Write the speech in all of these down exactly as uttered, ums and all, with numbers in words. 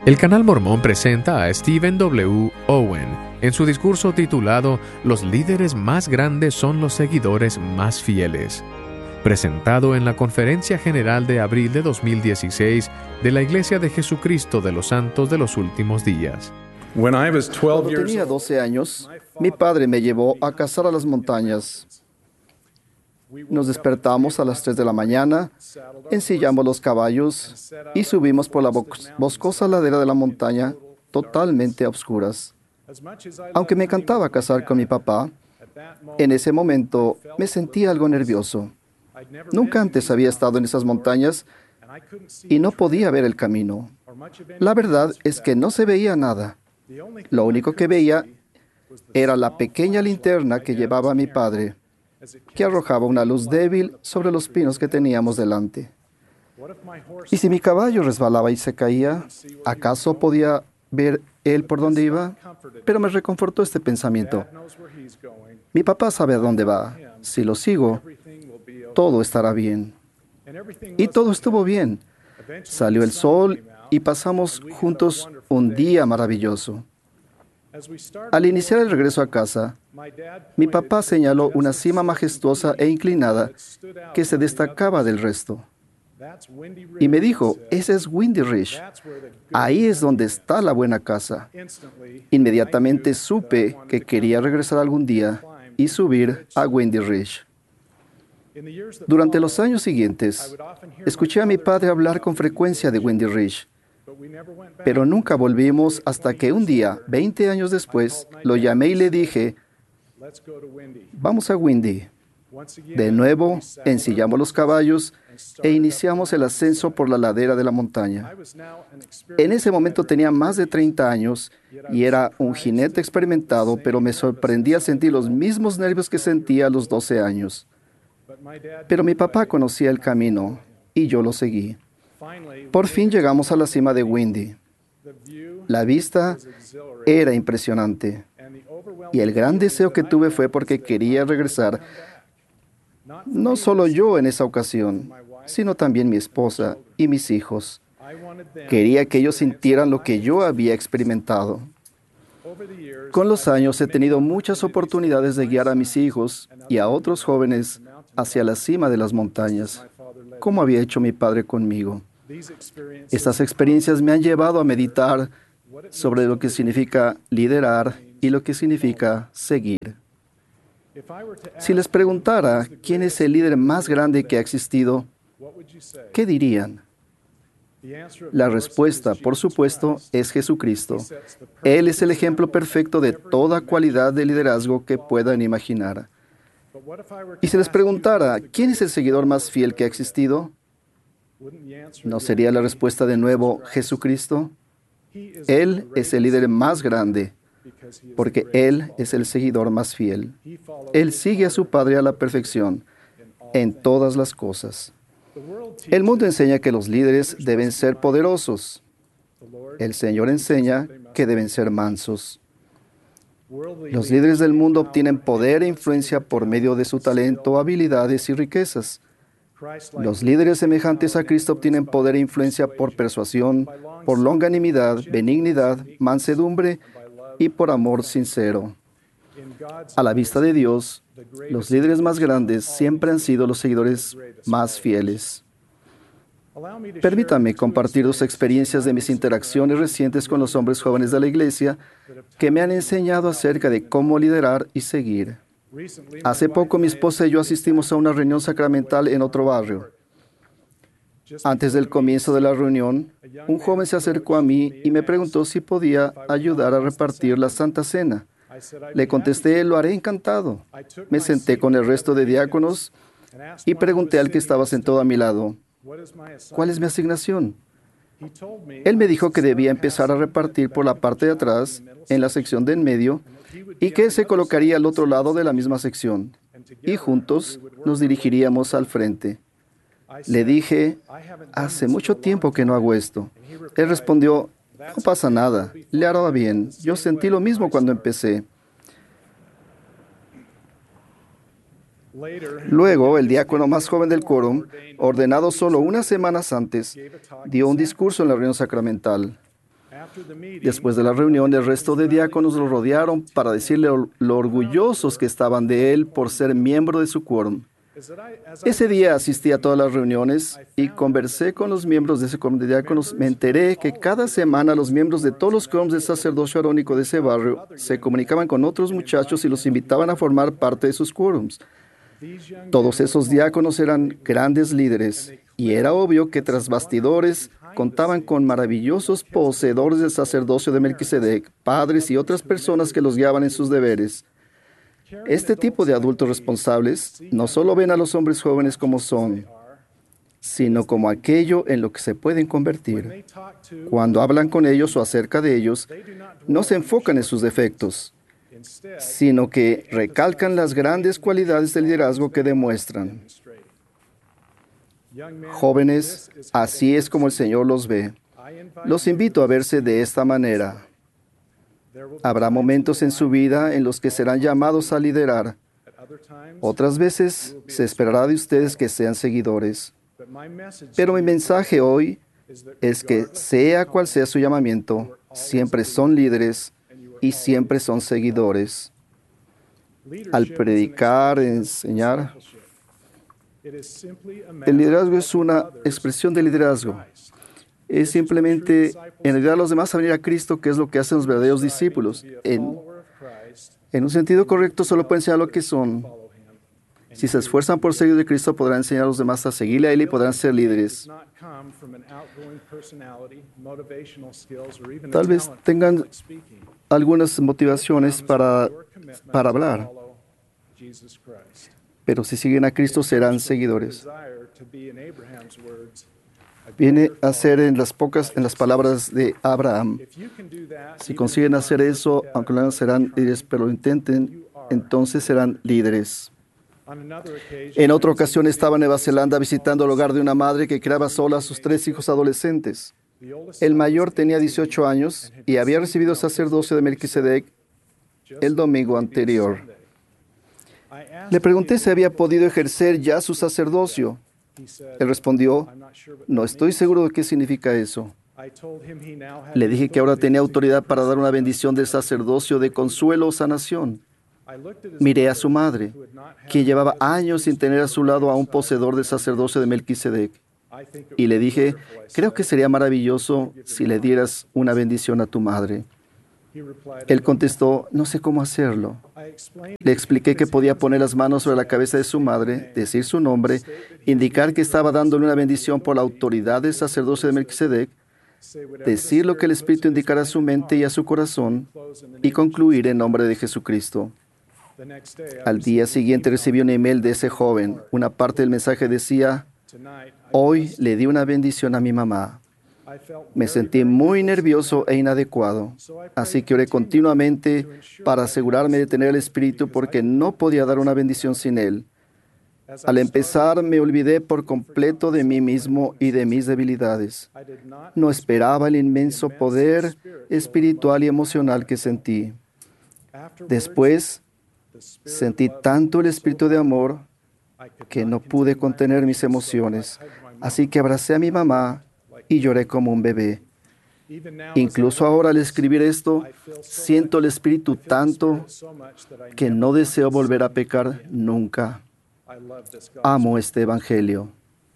El Canal Mormón presenta a Stephen W. Owen en su discurso titulado Los líderes más grandes son los seguidores más fieles, presentado en la Conferencia General de abril de dos mil dieciséis de la Iglesia de Jesucristo de los Santos de los Últimos Días. Cuando tenía doce años, mi padre me llevó a cazar a las montañas. Nos despertamos a las tres de la mañana, ensillamos los caballos y subimos por la boscosa ladera de la montaña totalmente a oscuras. Aunque me encantaba cazar con mi papá, en ese momento me sentía algo nervioso. Nunca antes había estado en esas montañas y no podía ver el camino. La verdad es que no se veía nada. Lo único que veía era la pequeña linterna que llevaba mi padre, que arrojaba una luz débil sobre los pinos que teníamos delante. ¿Y si mi caballo resbalaba y se caía? ¿Acaso podía ver él por dónde iba? Pero me reconfortó este pensamiento. Mi papá sabe a dónde va. Si lo sigo, todo estará bien. Y todo estuvo bien. Salió el sol y pasamos juntos un día maravilloso. Al iniciar el regreso a casa, mi papá señaló una cima majestuosa e inclinada que se destacaba del resto. Y me dijo, ese es Windy Ridge. Ahí es donde está la buena casa. Inmediatamente supe que quería regresar algún día y subir a Windy Ridge. Durante los años siguientes, escuché a mi padre hablar con frecuencia de Windy Ridge, pero nunca volvimos hasta que un día, veinte años después, lo llamé y le dije, vamos a Windy. De nuevo, ensillamos los caballos e iniciamos el ascenso por la ladera de la montaña. En ese momento tenía más de treinta años y era un jinete experimentado, pero me sorprendía sentir los mismos nervios que sentía a los doce años. Pero mi papá conocía el camino y yo lo seguí. Por fin llegamos a la cima de Windy. La vista era impresionante y el gran deseo que tuve fue porque quería regresar, no solo yo en esa ocasión, sino también mi esposa y mis hijos. Quería que ellos sintieran lo que yo había experimentado. Con los años he tenido muchas oportunidades de guiar a mis hijos y a otros jóvenes hacia la cima de las montañas, como había hecho mi padre conmigo. Estas experiencias me han llevado a meditar sobre lo que significa liderar y lo que significa seguir. Si les preguntara quién es el líder más grande que ha existido, ¿qué dirían? La respuesta, por supuesto, es Jesucristo. Él es el ejemplo perfecto de toda cualidad de liderazgo que puedan imaginar. Y si les preguntara, ¿quién es el seguidor más fiel que ha existido? ¿No sería la respuesta de nuevo Jesucristo? Él es el líder más grande, porque Él es el seguidor más fiel. Él sigue a su Padre a la perfección en todas las cosas. El mundo enseña que los líderes deben ser poderosos. El Señor enseña que deben ser mansos. Los líderes del mundo obtienen poder e influencia por medio de su talento, habilidades y riquezas. Los líderes semejantes a Cristo obtienen poder e influencia por persuasión, por longanimidad, benignidad, mansedumbre y por amor sincero. A la vista de Dios, los líderes más grandes siempre han sido los seguidores más fieles. Permítanme compartir dos experiencias de mis interacciones recientes con los hombres jóvenes de la iglesia que me han enseñado acerca de cómo liderar y seguir. Hace poco mi esposa y yo asistimos a una reunión sacramental en otro barrio. Antes del comienzo de la reunión, un joven se acercó a mí y me preguntó si podía ayudar a repartir la Santa Cena. Le contesté, lo haré encantado. Me senté con el resto de diáconos y pregunté al que estaba sentado a mi lado, ¿cuál es mi asignación? Él me dijo que debía empezar a repartir por la parte de atrás, en la sección de en medio, y que se colocaría al otro lado de la misma sección, y juntos nos dirigiríamos al frente. Le dije, hace mucho tiempo que no hago esto. Él respondió, no pasa nada, le hará bien. Yo sentí lo mismo cuando empecé. Luego, el diácono más joven del quórum, ordenado solo unas semanas antes, dio un discurso en la reunión sacramental. Después de la reunión, el resto de diáconos lo rodearon para decirle lo orgullosos que estaban de él por ser miembro de su quórum. Ese día asistí a todas las reuniones y conversé con los miembros de ese quórum de diáconos. Me enteré que cada semana los miembros de todos los quórums del sacerdocio arónico de ese barrio se comunicaban con otros muchachos y los invitaban a formar parte de sus quórums. Todos esos diáconos eran grandes líderes y era obvio que tras bastidores contaban con maravillosos poseedores del sacerdocio de Melquisedec, padres y otras personas que los guiaban en sus deberes. Este tipo de adultos responsables no solo ven a los hombres jóvenes como son, sino como aquello en lo que se pueden convertir. Cuando hablan con ellos o acerca de ellos, no se enfocan en sus defectos, sino que recalcan las grandes cualidades de liderazgo que demuestran. Jóvenes, así es como el Señor los ve. Los invito a verse de esta manera. Habrá momentos en su vida en los que serán llamados a liderar. Otras veces se esperará de ustedes que sean seguidores. Pero mi mensaje hoy es que, sea cual sea su llamamiento, siempre son líderes y siempre son seguidores. Al predicar, enseñar, el liderazgo es una expresión de liderazgo. Es simplemente enviar a los demás a venir a Cristo, que es lo que hacen los verdaderos discípulos. En, en un sentido correcto, solo pueden enseñar lo que son. Si se esfuerzan por seguir de Cristo, podrán enseñar a los demás a seguirle a Él y podrán ser líderes. Tal vez tengan algunas motivaciones para, para hablar, pero si siguen a Cristo serán seguidores. Viene a ser en las pocas, en las palabras de Abraham. Si consiguen hacer eso, aunque no serán líderes, pero lo intenten, entonces serán líderes. En otra ocasión estaba en Nueva Zelanda visitando el hogar de una madre que criaba sola a sus tres hijos adolescentes. El mayor tenía dieciocho años y había recibido el sacerdocio de Melquisedec el domingo anterior. Le pregunté si había podido ejercer ya su sacerdocio. Él respondió, no estoy seguro de qué significa eso. Le dije que ahora tenía autoridad para dar una bendición del sacerdocio de consuelo o sanación. Miré a su madre, quien llevaba años sin tener a su lado a un poseedor del sacerdocio de Melquisedec. Y le dije, creo que sería maravilloso si le dieras una bendición a tu madre. Él contestó, no sé cómo hacerlo. Le expliqué que podía poner las manos sobre la cabeza de su madre, decir su nombre, indicar que estaba dándole una bendición por la autoridad del sacerdocio de Melquisedec, decir lo que el Espíritu indicara a su mente y a su corazón, y concluir en nombre de Jesucristo. Al día siguiente recibí un email de ese joven. Una parte del mensaje decía, hoy le di una bendición a mi mamá. Me sentí muy nervioso e inadecuado, así que oré continuamente para asegurarme de tener el Espíritu porque no podía dar una bendición sin Él. Al empezar, me olvidé por completo de mí mismo y de mis debilidades. No esperaba el inmenso poder espiritual y emocional que sentí. Después, sentí tanto el espíritu de amor que no pude contener mis emociones, así que abracé a mi mamá y lloré como un bebé. Incluso ahora al escribir esto, siento el Espíritu tanto que no deseo volver a pecar nunca. Amo este Evangelio.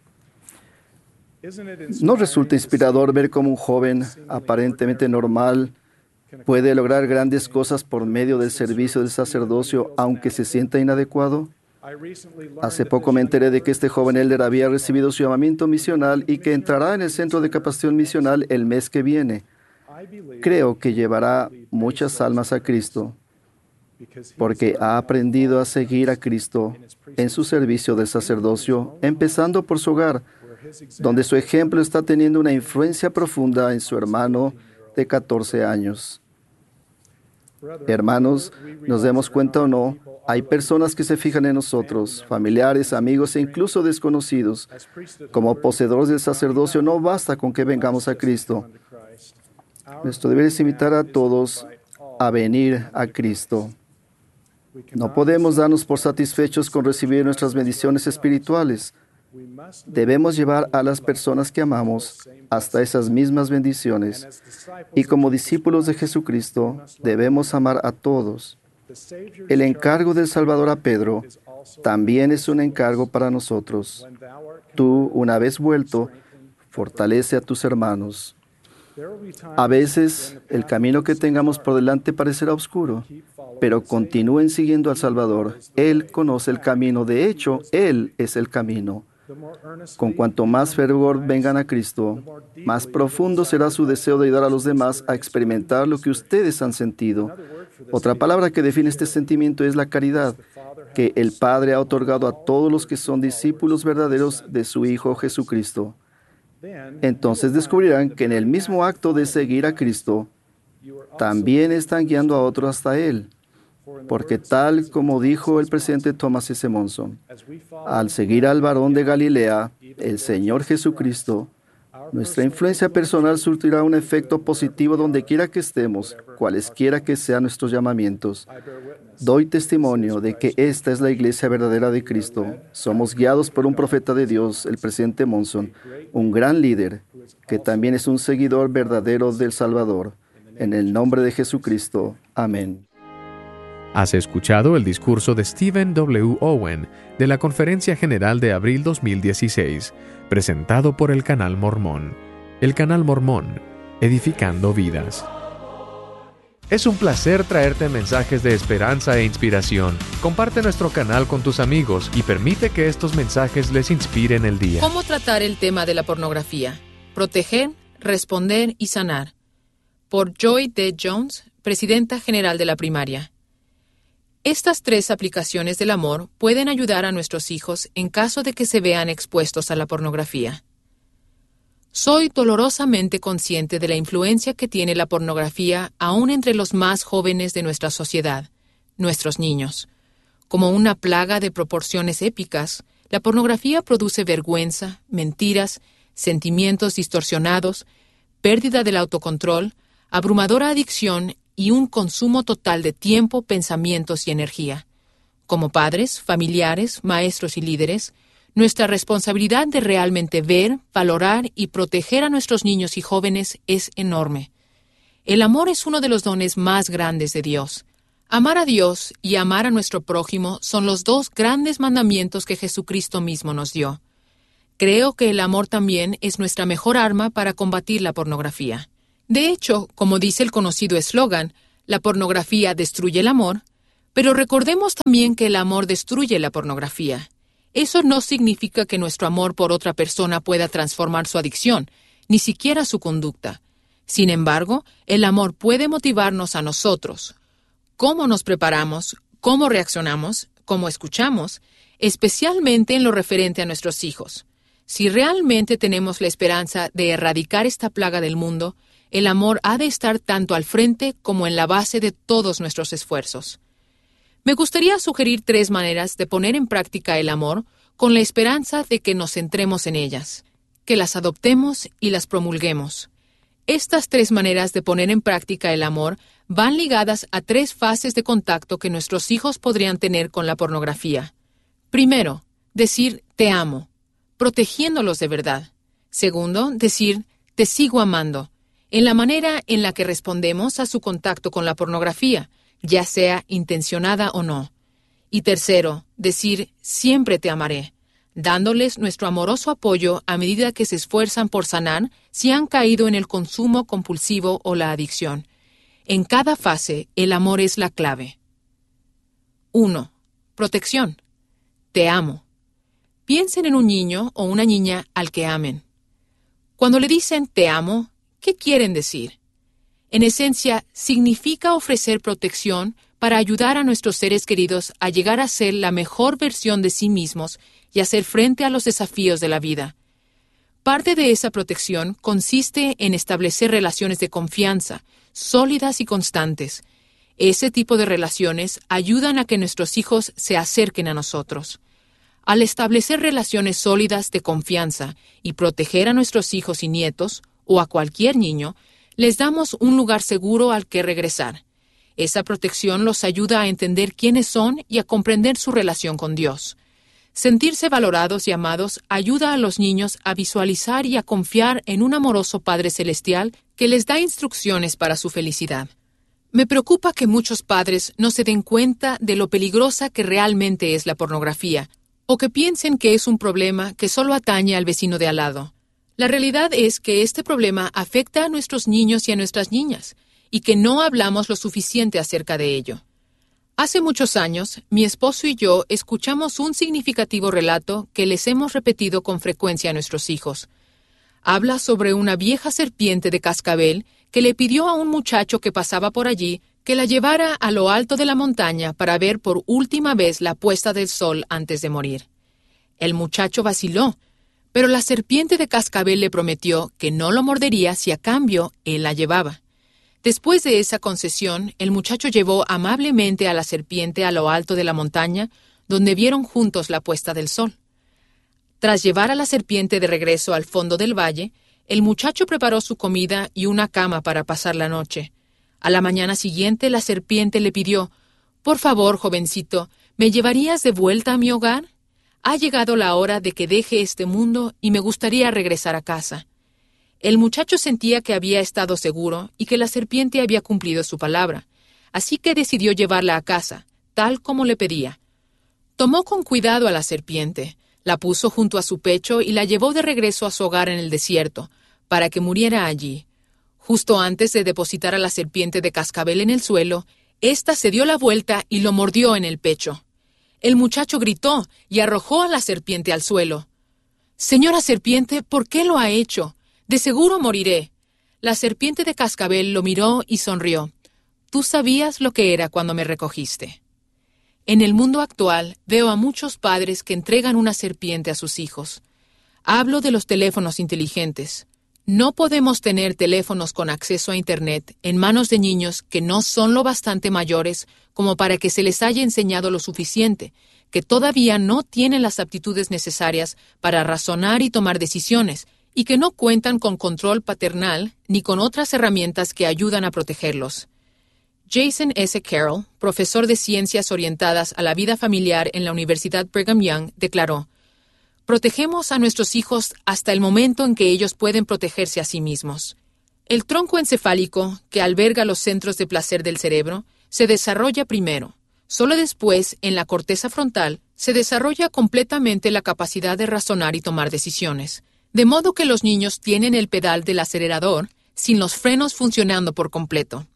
¿No resulta inspirador ver cómo un joven aparentemente normal puede lograr grandes cosas por medio del servicio del sacerdocio, aunque se sienta inadecuado? Hace poco me enteré de que este joven elder había recibido su llamamiento misional y que entrará en el centro de capacitación misional el mes que viene. Creo que llevará muchas almas a Cristo, porque ha aprendido a seguir a Cristo en su servicio del sacerdocio, empezando por su hogar, donde su ejemplo está teniendo una influencia profunda en su hermano de catorce años. Hermanos, nos demos cuenta o no, hay personas que se fijan en nosotros, familiares, amigos e incluso desconocidos. Como poseedores del sacerdocio, no basta con que vengamos a Cristo. Nuestro deber es invitar a todos a venir a Cristo. No podemos darnos por satisfechos con recibir nuestras bendiciones espirituales. Debemos llevar a las personas que amamos hasta esas mismas bendiciones. Y como discípulos de Jesucristo, debemos amar a todos. El encargo del Salvador a Pedro también es un encargo para nosotros. Tú, una vez vuelto, fortalece a tus hermanos. A veces, el camino que tengamos por delante parecerá oscuro, pero continúen siguiendo al Salvador. Él conoce el camino. De hecho, Él es el camino. Con cuanto más fervor vengan a Cristo, más profundo será su deseo de ayudar a los demás a experimentar lo que ustedes han sentido. Otra palabra que define este sentimiento es la caridad, que el Padre ha otorgado a todos los que son discípulos verdaderos de su Hijo Jesucristo. Entonces descubrirán que en el mismo acto de seguir a Cristo, también están guiando a otros hasta Él. Porque tal como dijo el presidente Thomas S. Monson, al seguir al varón de Galilea, el Señor Jesucristo, nuestra influencia personal surtirá un efecto positivo donde quiera que estemos, cualesquiera que sean nuestros llamamientos. Doy testimonio de que esta es la iglesia verdadera de Cristo. Somos guiados por un profeta de Dios, el presidente Monson, un gran líder, que también es un seguidor verdadero del Salvador. En el nombre de Jesucristo. Amén. Has escuchado el discurso de Stephen W. Owen de la Conferencia General de abril dos mil dieciséis, presentado por el Canal Mormón. El Canal Mormón, edificando vidas. Es un placer traerte mensajes de esperanza e inspiración. Comparte nuestro canal con tus amigos y permite que estos mensajes les inspiren el día. ¿Cómo tratar el tema de la pornografía? Proteger, responder y sanar. Por Joy D. Jones, Presidenta General de la Primaria. Estas tres aplicaciones del amor pueden ayudar a nuestros hijos en caso de que se vean expuestos a la pornografía. Soy dolorosamente consciente de la influencia que tiene la pornografía aún entre los más jóvenes de nuestra sociedad, nuestros niños. Como una plaga de proporciones épicas, la pornografía produce vergüenza, mentiras, sentimientos distorsionados, pérdida del autocontrol, abrumadora adicción y un consumo total de tiempo, pensamientos y energía. Como padres, familiares, maestros y líderes, nuestra responsabilidad de realmente ver, valorar y proteger a nuestros niños y jóvenes es enorme. El amor es uno de los dones más grandes de Dios. Amar a Dios y amar a nuestro prójimo son los dos grandes mandamientos que Jesucristo mismo nos dio. Creo que el amor también es nuestra mejor arma para combatir la pornografía. De hecho, como dice el conocido eslogan, la pornografía destruye el amor, pero recordemos también que el amor destruye la pornografía. Eso no significa que nuestro amor por otra persona pueda transformar su adicción, ni siquiera su conducta. Sin embargo, el amor puede motivarnos a nosotros. Cómo nos preparamos, cómo reaccionamos, cómo escuchamos, especialmente en lo referente a nuestros hijos. Si realmente tenemos la esperanza de erradicar esta plaga del mundo, el amor ha de estar tanto al frente como en la base de todos nuestros esfuerzos. Me gustaría sugerir tres maneras de poner en práctica el amor con la esperanza de que nos centremos en ellas, que las adoptemos y las promulguemos. Estas tres maneras de poner en práctica el amor van ligadas a tres fases de contacto que nuestros hijos podrían tener con la pornografía. Primero, decir «te amo», protegiéndolos de verdad. Segundo, decir «te sigo amando», en la manera en la que respondemos a su contacto con la pornografía, ya sea intencionada o no. Y tercero, decir «siempre te amaré», dándoles nuestro amoroso apoyo a medida que se esfuerzan por sanar si han caído en el consumo compulsivo o la adicción. En cada fase, el amor es la clave. uno. Protección. Te amo. Piensen en un niño o una niña al que amen. Cuando le dicen «te amo», ¿qué quieren decir? En esencia, significa ofrecer protección para ayudar a nuestros seres queridos a llegar a ser la mejor versión de sí mismos y hacer frente a los desafíos de la vida. Parte de esa protección consiste en establecer relaciones de confianza, sólidas y constantes. Ese tipo de relaciones ayudan a que nuestros hijos se acerquen a nosotros. Al establecer relaciones sólidas de confianza y proteger a nuestros hijos y nietos, o a cualquier niño, les damos un lugar seguro al que regresar. Esa protección los ayuda a entender quiénes son y a comprender su relación con Dios. Sentirse valorados y amados ayuda a los niños a visualizar y a confiar en un amoroso Padre Celestial que les da instrucciones para su felicidad. Me preocupa que muchos padres no se den cuenta de lo peligrosa que realmente es la pornografía, o que piensen que es un problema que solo atañe al vecino de al lado. La realidad es que este problema afecta a nuestros niños y a nuestras niñas, y que no hablamos lo suficiente acerca de ello. Hace muchos años, mi esposo y yo escuchamos un significativo relato que les hemos repetido con frecuencia a nuestros hijos. Habla sobre una vieja serpiente de cascabel que le pidió a un muchacho que pasaba por allí que la llevara a lo alto de la montaña para ver por última vez la puesta del sol antes de morir. El muchacho vaciló, pero la serpiente de cascabel le prometió que no lo mordería si a cambio él la llevaba. Después de esa concesión, el muchacho llevó amablemente a la serpiente a lo alto de la montaña, donde vieron juntos la puesta del sol. Tras llevar a la serpiente de regreso al fondo del valle, el muchacho preparó su comida y una cama para pasar la noche. A la mañana siguiente, la serpiente le pidió: «Por favor, jovencito, ¿me llevarías de vuelta a mi hogar? Ha llegado la hora de que deje este mundo y me gustaría regresar a casa». El muchacho sentía que había estado seguro y que la serpiente había cumplido su palabra, así que decidió llevarla a casa, tal como le pedía. Tomó con cuidado a la serpiente, la puso junto a su pecho y la llevó de regreso a su hogar en el desierto, para que muriera allí. Justo antes de depositar a la serpiente de cascabel en el suelo, ésta se dio la vuelta y lo mordió en el pecho. El muchacho gritó y arrojó a la serpiente al suelo. «Señora serpiente, ¿por qué lo ha hecho? De seguro moriré». La serpiente de cascabel lo miró y sonrió. «Tú sabías lo que era cuando me recogiste». En el mundo actual veo a muchos padres que entregan una serpiente a sus hijos. Hablo de los teléfonos inteligentes. No podemos tener teléfonos con acceso a Internet en manos de niños que no son lo bastante mayores como para que se les haya enseñado lo suficiente, que todavía no tienen las aptitudes necesarias para razonar y tomar decisiones, y que no cuentan con control paternal ni con otras herramientas que ayudan a protegerlos. Jason S. Carroll, profesor de Ciencias Orientadas a la Vida Familiar en la Universidad Brigham Young, declaró: «Protegemos a nuestros hijos hasta el momento en que ellos pueden protegerse a sí mismos. El tronco encefálico, que alberga los centros de placer del cerebro, se desarrolla primero. Solo después, en la corteza frontal, se desarrolla completamente la capacidad de razonar y tomar decisiones. De modo que los niños tienen el pedal del acelerador sin los frenos funcionando por completo.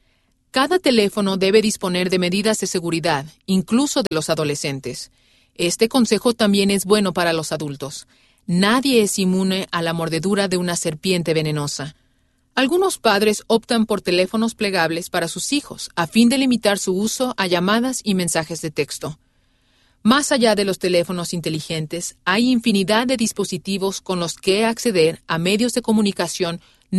Cada teléfono debe disponer de medidas de seguridad, incluso de los adolescentes. Este consejo también es bueno para los adultos. Nadie es inmune a la mordedura de una serpiente venenosa. Algunos padres optan por teléfonos plegables para sus hijos, a fin de limitar su uso a llamadas y mensajes de texto. Más allá de los teléfonos inteligentes, hay infinidad de dispositivos con los que acceder a medios de comunicación,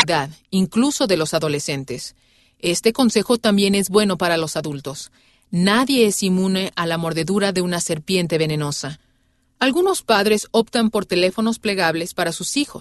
incluso de los adolescentes. Este consejo también es bueno para los adultos. Nadie es inmune a la mordedura de una serpiente venenosa. Algunos padres optan por teléfonos plegables para sus hijos,